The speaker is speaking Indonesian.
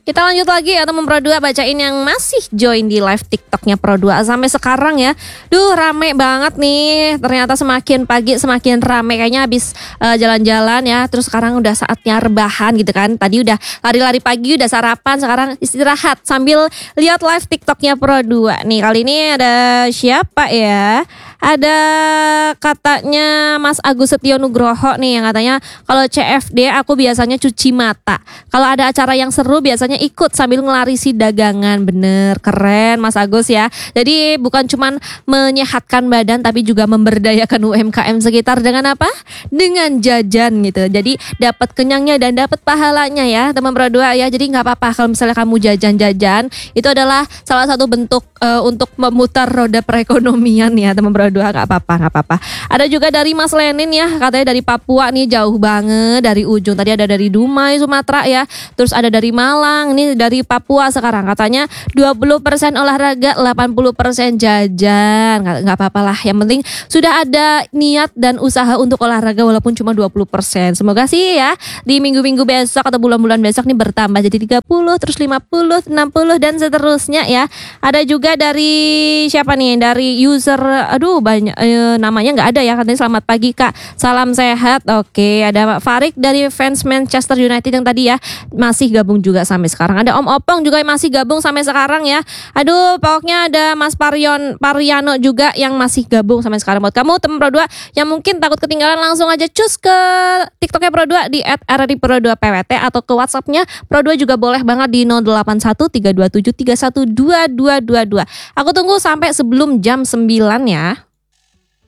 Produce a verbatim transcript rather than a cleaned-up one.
Kita lanjut lagi ya teman Pro dua, bacain yang masih join di live TikToknya Pro dua sampai sekarang ya. Duh rame banget nih, ternyata semakin pagi semakin rame. Kayaknya habis uh, jalan-jalan ya, terus sekarang udah saatnya rebahan gitu kan. Tadi udah lari-lari pagi, udah sarapan, sekarang istirahat sambil lihat live TikToknya Pro dua. Nih kali ini ada siapa ya? Ada katanya Mas Agus Setio Nugroho nih yang katanya kalau C F D aku biasanya cuci mata. Kalau ada acara yang seru biasanya ikut sambil ngelarisi dagangan. Bener, keren Mas Agus ya. Jadi bukan cuman menyehatkan badan tapi juga memberdayakan U M K M sekitar dengan apa? Dengan jajan gitu. Jadi dapat kenyangnya dan dapat pahalanya ya teman Pro dua ya. Jadi nggak apa-apa kalau misalnya kamu jajan-jajan, itu adalah salah satu bentuk uh, untuk memutar roda perekonomian ya teman Pro dua, nggak apa-apa, nggak apa-apa. Ada juga dari Mas Lenin ya, katanya dari Papua nih, jauh banget dari ujung. Tadi ada dari Dumai Sumatera ya, terus ada dari Malang, nih dari Papua sekarang katanya dua puluh persen olahraga, delapan puluh persen jajan. Nggak, nggak apa-apa lah, yang penting sudah ada niat dan usaha untuk olahraga walaupun cuma dua puluh persen. Semoga sih ya di minggu-minggu besok atau bulan-bulan besok nih bertambah jadi tiga puluh, terus lima puluh, enam puluh dan seterusnya ya. Ada juga dari siapa nih, dari user, aduh banyak e, namanya nggak ada ya, katanya selamat pagi Kak, salam sehat. Oke, ada Pak Farik dari fans Manchester United yang tadi ya masih gabung juga sampai sekarang. Ada Om Opong juga yang masih gabung sampai sekarang ya. Aduh, pokoknya ada Mas Parion Pariano juga yang masih gabung sampai sekarang. Buat kamu teman Pro dua yang mungkin takut ketinggalan, langsung aja cus ke TikToknya Pro dua di et r d pro dua p w t atau ke WhatsAppnya Pro dua juga boleh banget di nol delapan satu tiga dua tujuh tiga satu dua dua dua dua. Aku tunggu sampai sebelum jam sembilan ya.